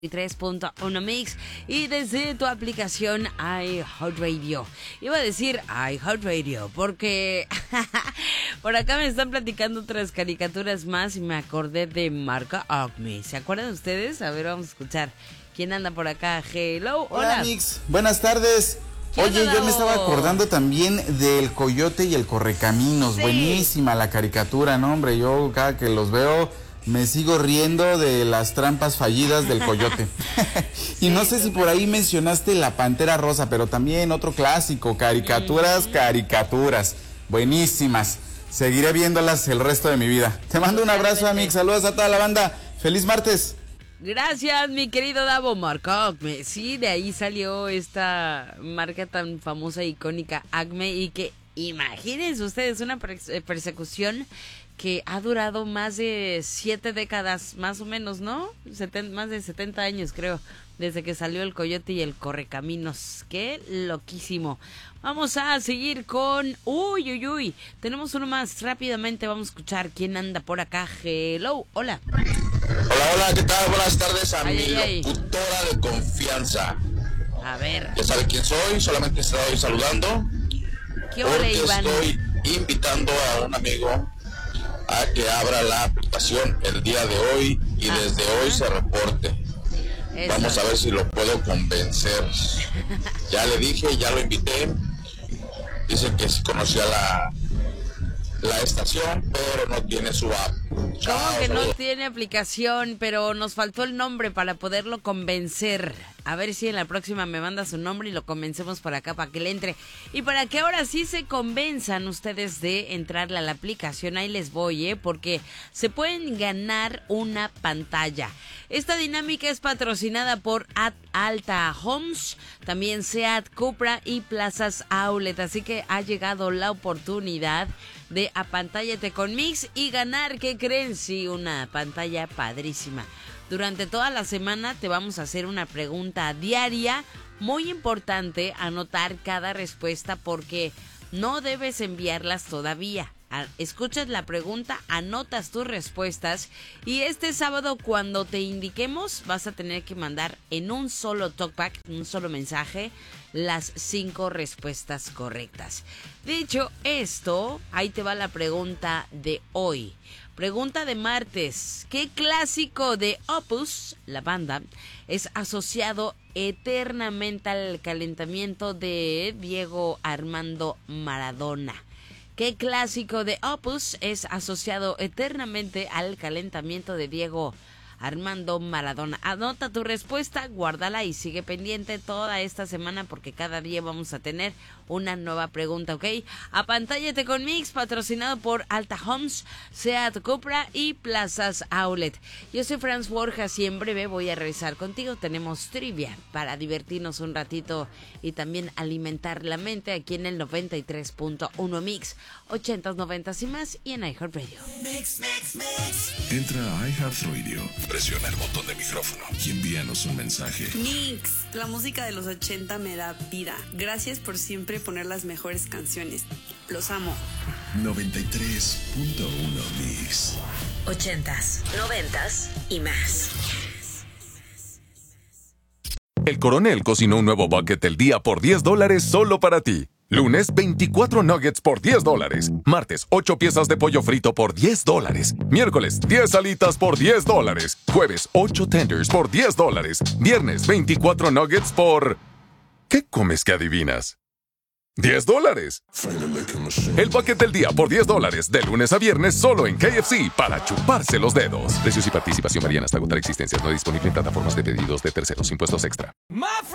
3.1 Mix y desde tu aplicación iHeartRadio. Iba a decir iHeartRadio porque por acá me están platicando otras caricaturas más y me acordé de Marca Acme. ¿Se acuerdan ustedes? A ver, vamos a escuchar. ¿Quién anda por acá? Hello, hola Mix, buenas tardes. Oye, yo me estaba acordando también del Coyote y el Correcaminos. Sí. Buenísima la caricatura, ¿no? Hombre, yo cada que los veo me sigo riendo de las trampas fallidas del Coyote. Y no sé si por ahí mencionaste La Pantera Rosa, pero también otro clásico, caricaturas. Buenísimas. Seguiré viéndolas el resto de mi vida. Te mando un abrazo, Amix. Saludos a toda la banda. ¡Feliz martes! Gracias, mi querido Davo. Marca Acme. Sí, de ahí salió esta marca tan famosa, icónica, Acme, y que imagínense ustedes una persecución que ha durado más de 7 décadas, más o menos, ¿no? Más de 70 años, creo, desde que salió el Coyote y el Correcaminos. ¡Qué loquísimo! Vamos a seguir con... Uy. Tenemos uno más. Rápidamente vamos a escuchar quién anda por acá. Hello, hola. Hola, ¿qué tal? Buenas tardes a mi locutora de confianza. A ver. Ya sabe quién soy, solamente estoy saludando. ¿Qué hola, Iván? Estoy invitando a un amigo a que abra la aplicación el día de hoy y desde hoy se reporte. Eso. Vamos a ver si lo puedo convencer. Ya le dije, ya lo invité. Dice que sí conocía la estación, pero no tiene su app. ¿Cómo que no tiene aplicación? Pero nos faltó el nombre para poderlo convencer. A ver si en la próxima me manda su nombre y lo convencemos por acá para que le entre. Y para que ahora sí se convenzan ustedes de entrarle a la aplicación, ahí les voy, porque se pueden ganar una pantalla. Esta dinámica es patrocinada por Alta Homes, también Seat, Cupra y Plazas Outlet. Así que ha llegado la oportunidad de apantállate con Mix y ganar, ¿qué creen? Sí, una pantalla padrísima. Durante toda la semana te vamos a hacer una pregunta diaria. Muy importante anotar cada respuesta porque no debes enviarlas todavía. Escuchas la pregunta, anotas tus respuestas y este sábado cuando te indiquemos vas a tener que mandar en un solo talkback, un solo mensaje, las 5 respuestas correctas. Dicho esto, ahí te va la pregunta de hoy. Pregunta de martes. ¿Qué clásico de Opus, la banda, es asociado eternamente al calentamiento de Diego Armando Maradona? ¿Qué clásico de Opus es asociado eternamente al calentamiento de Diego Armando Maradona? Anota tu respuesta, guárdala y sigue pendiente toda esta semana porque cada día vamos a tener una nueva pregunta, ¿ok? Apantállate con Mix, patrocinado por Alta Homes, Seat, Cupra y Plazas Outlet. Yo soy Franz Borjas y en breve voy a revisar contigo. Tenemos trivia para divertirnos un ratito y también alimentar la mente aquí en el 93.1 Mix, 80s, 90s y más y en iHeartRadio. Mix. Entra a iHeartRadio, presiona el botón de micrófono y envíanos un mensaje. Mix, la música de los 80 me da vida. Gracias por siempre poner las mejores canciones. Los amo. 93.1 Mix. 80s, 90s y más. El Coronel cocinó un nuevo bucket del día por $10 solo para ti. Lunes, 24 nuggets por $10. Martes, 8 piezas de pollo frito por $10. Miércoles, 10 alitas por $10. Jueves, 8 tenders por $10. Viernes, 24 nuggets por... ¿Qué comes que adivinas? $10. El bucket del día por $10, de lunes a viernes solo en KFC para chuparse los dedos. Precios y participación varían hasta agotar existencias. No disponible en plataformas de pedidos de terceros. Impuestos extra.